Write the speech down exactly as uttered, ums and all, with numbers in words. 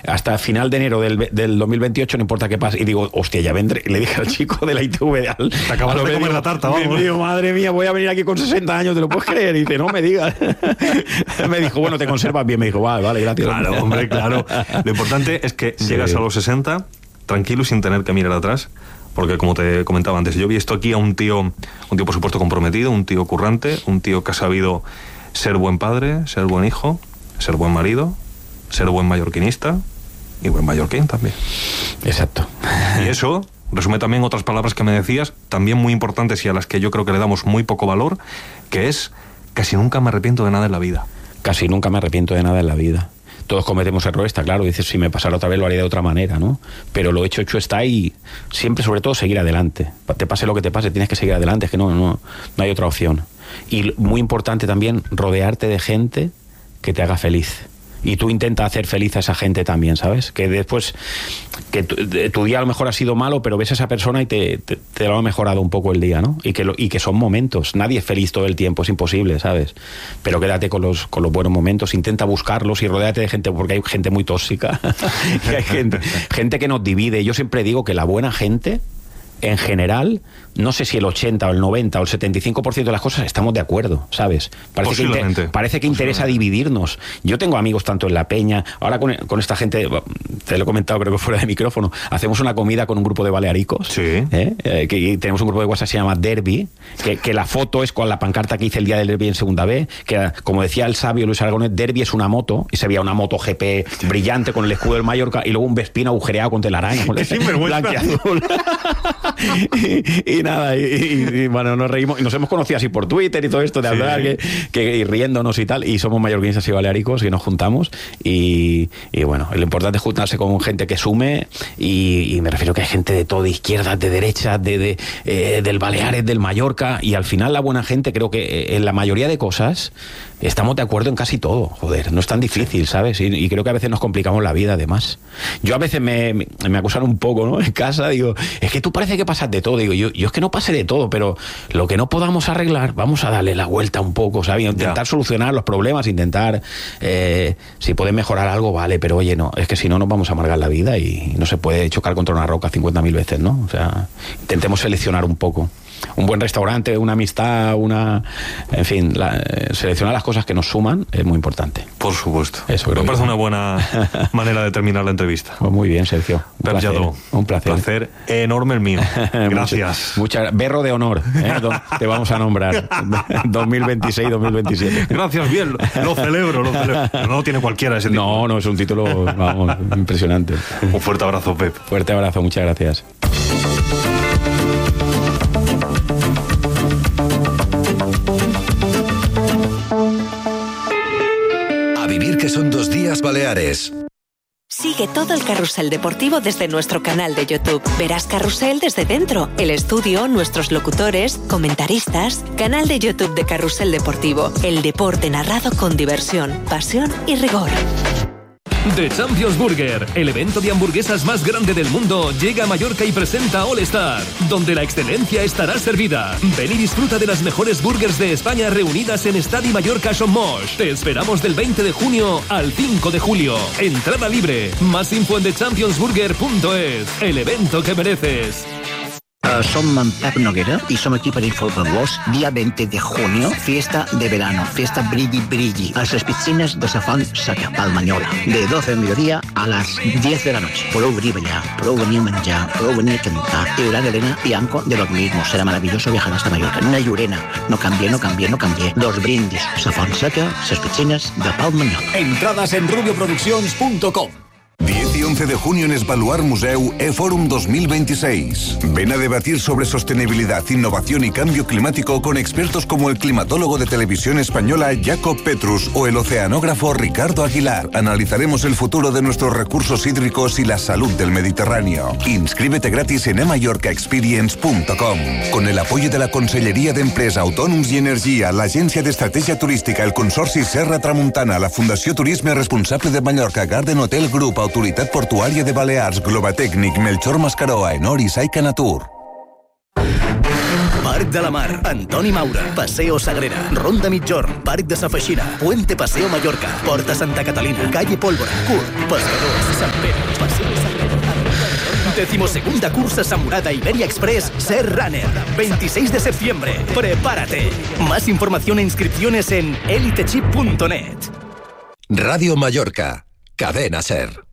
hasta final de enero del, del dos mil veintiocho, no importa qué pase. Y digo, hostia, ya vendré. Le dije al chico de la I T V, al, te acabas de comer digo, la tarta, vamos. Me digo, madre mía, voy a venir aquí con sesenta años, ¿te lo puedes creer? Y dice, no me digas. Me dijo, bueno, te conservas bien. Me dijo, vale, vale, gracias. Claro, hombre, claro. Lo importante es que sí. llegas a los sesenta tranquilo y sin tener que mirar atrás. Porque como te comentaba antes, yo he visto aquí a un tío, un tío por supuesto comprometido, un tío currante, un tío que ha sabido ser buen padre, ser buen hijo, ser buen marido, ser buen mallorquinista y buen mallorquín también. Exacto. Y eso resume también otras palabras que me decías, también muy importantes y a las que yo creo que le damos muy poco valor, que es casi nunca me arrepiento de nada en la vida. Casi nunca me arrepiento de nada en la vida. Todos cometemos errores, está claro, dices, si me pasara otra vez lo haría de otra manera, ¿no? Pero lo hecho, hecho está y siempre, sobre todo, seguir adelante. Te pase lo que te pase, tienes que seguir adelante, es que no, no, no hay otra opción. Y muy importante también, rodearte de gente que te haga feliz. Y tú intenta hacer feliz a esa gente también, ¿sabes? Que después, que tu, tu día a lo mejor ha sido malo, pero ves a esa persona y te, te, te lo ha mejorado un poco el día, ¿no? Y que, lo, y que son momentos. Nadie es feliz todo el tiempo, es imposible, ¿sabes? Pero quédate con los, con los buenos momentos, intenta buscarlos y rodéate de gente, porque hay gente muy tóxica. Y hay gente, gente que nos divide. Yo siempre digo que la buena gente, en general, no sé si el ochenta o el noventa o el setenta y cinco por ciento de las cosas estamos de acuerdo, ¿sabes? Parece que, inter- parece que interesa dividirnos. Yo tengo amigos tanto en la peña, ahora con, con esta gente, te lo he comentado creo que fuera de micrófono, hacemos una comida con un grupo de balearicos, sí. ¿eh? Eh, que tenemos un grupo de WhatsApp que se llama Derby, que, que la foto es con la pancarta que hice el día del Derby en segunda B, que como decía el sabio Luis Aragonés, Derby es una moto, y se veía una moto G P brillante con el escudo del Mallorca, y luego un Vespino agujereado con telaraña, con el blanqueazul. y, y nada, y, y, y bueno, nos reímos y nos hemos conocido así por Twitter y todo esto de sí. hablar que, que, y riéndonos y tal, y somos mallorquinistas y baleáricos y nos juntamos y, y bueno, lo importante es juntarse con gente que sume y, y me refiero que hay gente de todo, de izquierdas, de derechas, de, de, eh, del Baleares, del Mallorca, y al final la buena gente, creo que en la mayoría de cosas estamos de acuerdo en casi todo, joder, no es tan difícil, ¿sabes? Y, y creo que a veces nos complicamos la vida, además. Yo a veces me, me, me acusan un poco, ¿no? En casa, digo, es que tú parece que pasas de todo. Digo, yo, yo es que no pase de todo, pero lo que no podamos arreglar, vamos a darle la vuelta un poco, ¿sabes? Intentar ya. solucionar los problemas, intentar, eh, si pueden mejorar algo, vale, pero oye, no, es que si no nos vamos a amargar la vida y no se puede chocar contra una roca cincuenta mil veces, ¿no? O sea, intentemos seleccionar un poco. Un buen restaurante, una amistad, una... En fin, la, eh, seleccionar las cosas que nos suman es muy importante. Por supuesto. Eso creo. Me parece una buena manera de terminar la entrevista. Pues muy bien, Sergio. Un Pep placer. Lladó. Un placer. Un placer enorme el mío. Gracias. Muchas mucha, berro de honor, ¿eh? Te vamos a nombrar. dos mil veintiséis dos mil veintisiete. Gracias, bien. Lo, lo celebro, lo celebro. No lo tiene cualquiera ese título. No, no, es un título, vamos, impresionante. Un fuerte abrazo, Pep. Fuerte abrazo, muchas gracias. Que son dos días Baleares. Sigue todo el carrusel deportivo desde nuestro canal de YouTube. Verás Carrusel desde dentro, el estudio, nuestros locutores, comentaristas. Canal de YouTube de Carrusel Deportivo. El deporte narrado con diversión, pasión y rigor. The Champions Burger, el evento de hamburguesas más grande del mundo, llega a Mallorca y presenta All Star, donde la excelencia estará servida. Ven y disfruta de las mejores burgers de España reunidas en Estadi Mallorca Son Moix. Te esperamos del veinte de junio al cinco de julio. Entrada libre. Más info en the champions burger punto es. El evento que mereces. Uh, som en Pep Noguera y som aquí per informar-vos. Día veinte de junio, fiesta de verano, fiesta Brilli Brilli, a las piscinas de Safón Seca, Palmanyola, de doce del mediodía a las diez de la noche. Podeu venir a ballar, podeu venir a menjar, podeu venir a cantar. Hi haurà Elena y Anco de lo mismo. Será maravilloso viajar hasta Mallorca. Una llorena. No cambié, no cambié, no cambié. Dos brindis. Safón Seca, las piscinas de Palmanyola. Entradas en rubio produccions punto com. diez y once de junio en Esbaluar Museu E-Forum dos mil veintiséis. Ven a debatir sobre sostenibilidad, innovación y cambio climático con expertos como el climatólogo de Televisión Española Jacob Petrus o el oceanógrafo Ricardo Aguilar. Analizaremos el futuro de nuestros recursos hídricos y la salud del Mediterráneo. Inscríbete gratis en e mallorca experience punto com. Con el apoyo de la Conselleria d'Empresa, Autònoms i Energia, l'Agència d'Estratègia Turística, el Consorci Serra Tramuntana, la Fundació Turisme Responsable de Mallorca, Garden Hotel Group, Autoritat Portuària de Balears, Globatècnic, Melchor Mascaró, Aenor i Saica Natur. Parc de la Mar, Antoni Maura, Paseo Sagrera, Ronda Mitjorn, Parc de Sa Feixina, Puente Paseo Mallorca, Porta Santa Catalina, Calle Pólvora, Curt, Pescadors, Sant Pere, Paseo Sagrera. Decimosegunda cursa Samurada Iberia Express Ser Runner, veintiséis de septiembre. Prepárate. Más información e inscripciones en elitechip punto net. Radio Mallorca, Cadena Ser.